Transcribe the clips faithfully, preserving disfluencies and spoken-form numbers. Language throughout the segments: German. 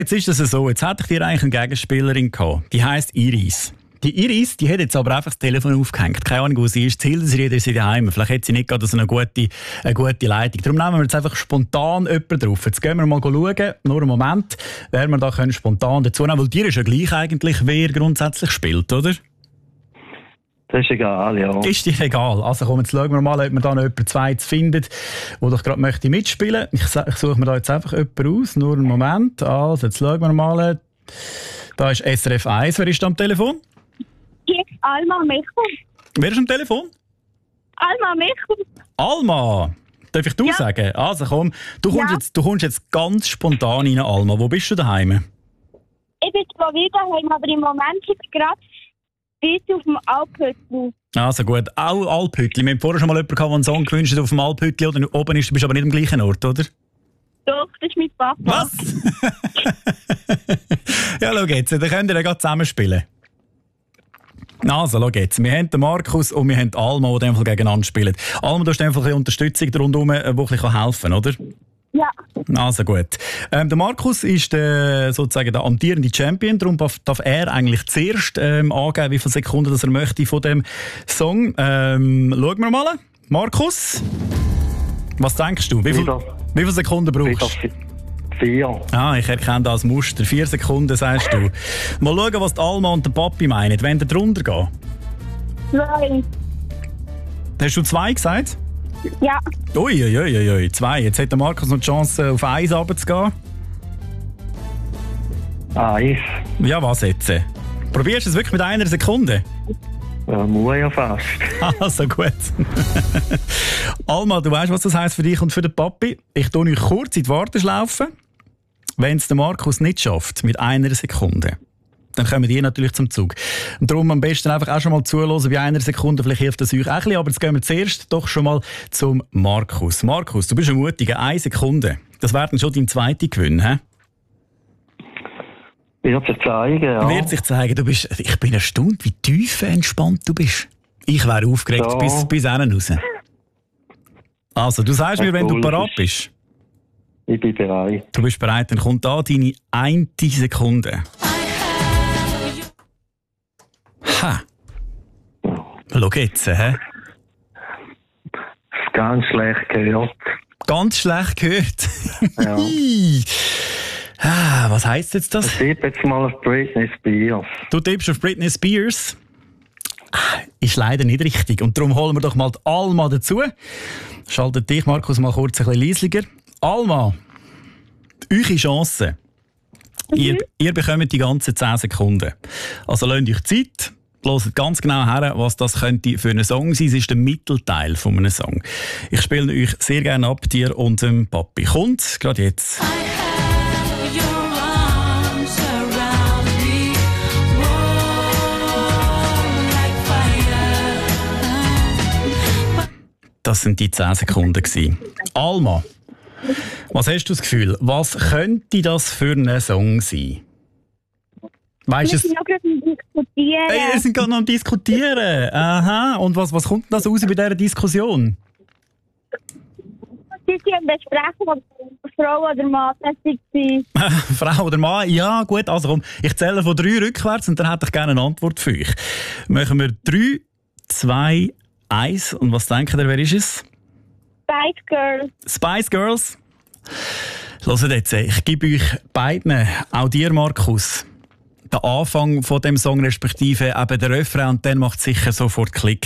Jetzt ist das so, jetzt hätte ich dir eigentlich eine Gegenspielerin gehabt. Die heisst Iris. Die Iris, die hat jetzt aber einfach das Telefon aufgehängt. Keine Ahnung, wo sie ist. Hildersried ist sie daheim. Vielleicht hat sie nicht gerade so eine gute, eine gute Leitung. Darum nehmen wir jetzt einfach spontan jemanden drauf. Jetzt gehen wir mal schauen, nur einen Moment, wer wir da können spontan dazu nehmen. Weil dir ist ja gleich eigentlich, wer grundsätzlich spielt, oder? Das ist egal, ja. Ist dir egal. Also komm, jetzt schauen wir mal, ob wir da noch jemanden Zweites findet, der doch gerade möchte mitspielen. Ich, ich suche mir da jetzt einfach jemanden aus. Nur einen Moment. Also, jetzt schauen wir mal. Da ist S R F eins. Wer ist da am Telefon? Hier ist Alma Michel. Wer ist am Telefon? Alma Michel. Alma! Darf ich du Ja. sagen? Also komm, du kommst, Ja. jetzt, du kommst jetzt ganz spontan rein, Alma. Wo bist du daheim? Ich bin zwar wieder daheim, aber im Moment bin ich gerade bis auf dem Alphüttel. Also gut, auch Alphütli. Wir haben vorher schon mal jemanden gehabt, der einen Song gewünscht hat auf dem Alphütli oder oben ist. Du bist aber nicht am gleichen Ort, oder? Doch, das ist mein Papa. Was? Ja, schau jetzt, dann könnt ihr ja gerade zusammen spielen. Also, schau jetzt. Wir haben den Markus und wir haben Alma, die in dem Fall gegeneinander spielen. Alma, du hast einfach ein bisschen Unterstützung rundherum, die ein bisschen helfen kann, oder? Ja. Also gut. Ähm, der Markus ist der, sozusagen der amtierende Champion, darum darf, darf er eigentlich zuerst ähm, angeben, wie viele Sekunden das er möchte von dem Song. Ähm, schauen wir mal. Markus, was denkst du? Wie, viel, Wieder. wie viele Sekunden Wieder brauchst du? vi- vier. Ah, ich erkenne das Muster. Vier Sekunden, sagst du. Mal schauen, was die Alma und der Papi meinen. Wenn der drunter geht. Zwei. Hast du zwei gesagt? Ja. Ui, ui, ui, ui, zwei. Jetzt hat der Markus noch die Chance, auf eins runterzugehen. Eins. Ja, was jetzt? Probierst du es wirklich mit einer Sekunde? Ja, muss ja fast. Also gut. Alma, du weißt, was das heisst für dich und für den Papi. Ich tue euch kurz in die Warteschlaufe. Wenn es der Markus nicht schafft, mit einer Sekunde, dann kommen die natürlich zum Zug. Und darum am besten einfach auch schon mal zuhören bei einer Sekunde. Vielleicht hilft das euch auch ein bisschen. Aber jetzt gehen wir zuerst doch schon mal zum Markus. Markus, du bist ein Mutiger. Eine Sekunde. Das wäre dann schon dein zweiter Gewinn, hä? Wird sich zeigen, ja. Wird sich zeigen. Du bist, ich bin erstaunt, wie tief entspannt du bist. Ich wäre aufgeregt Ja. bis, bis hinten raus. Also, du sagst mir, wenn du parat bist. Ich bin bereit. Du bist bereit, dann kommt da deine eine Sekunde. Ha! Schau jetzt, hä? Ganz schlecht gehört. Ganz schlecht gehört. Ja. Ah, was heisst jetzt das? Ich tippe jetzt mal auf Britney Spears. Du tippst auf Britney Spears. Ah, ist leider nicht richtig. Und darum holen wir doch mal die Alma dazu. Schaltet dich, Markus, mal kurz ein bisschen leislicher. Alma, eure Chance. Mhm. Ihr, ihr bekommt die ganzen zehn Sekunden. Also lasst euch Zeit. Hört ganz genau her, was das könnte für einen Song sein. Es ist der Mittelteil von einem Song. Ich spiele euch sehr gerne ab, dir und dem Papi. Kommt gerade jetzt. Das sind die zehn Sekunden gewesen. Alma, was hast du das Gefühl? Was könnte das für ein Song sein? Weißt Wir du sind noch gerade am Diskutieren. Hey, wir sind gerade noch am Diskutieren. Aha. Und was, was kommt denn da so raus bei dieser Diskussion? Sie sind am Besprechen, ob Frau oder Mann tätig sind. Frau oder Mann? Ja, gut. Also komm, ich zähle von drei rückwärts und dann hätte ich gerne eine Antwort für euch. Machen wir drei, zwei, eins. Und was denkt ihr, wer ist es? Spice Girls. Spice Girls. Hört jetzt, ich gebe euch beiden, auch dir, Markus, den Anfang von dem Song, respektive eben der Refrain, und dann macht es sicher sofort Klick.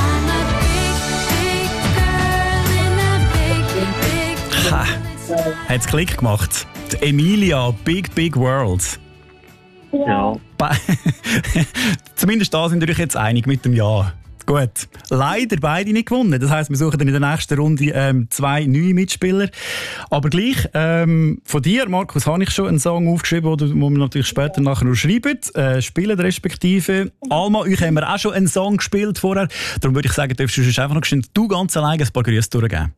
Ha, hat es Klick gemacht. Die Emilia, Big Big World. Ja. Be- Zumindest da sind wir euch jetzt einig mit dem Ja. Gut. Leider beide nicht gewonnen. Das heisst, wir suchen dann in der nächsten Runde ähm, zwei neue Mitspieler. Aber gleich, ähm, von dir, Markus, habe ich schon einen Song aufgeschrieben, wo, du, wo wir natürlich später nachher noch schreiben, äh, spielen respektive. Alma, euch haben wir auch schon einen Song gespielt vorher. Darum würde ich sagen, darfst du einfach noch schnell du ganz alleine ein paar Grüße durchgeben.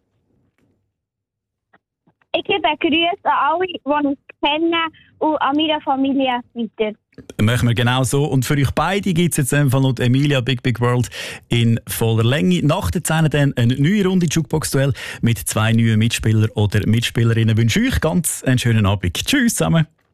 Ich gebe Grüße an alle, die ich kenne und an meine Familie weiter. Machen wir genau so. Und für euch beide gibt es jetzt einfach noch die Emilia Big Big World in voller Länge. Nach der Szene dann eine neue Runde Jukebox-Duell mit zwei neuen Mitspielern oder Mitspielerinnen. Ich wünsche euch ganz einen schönen Abend. Tschüss zusammen.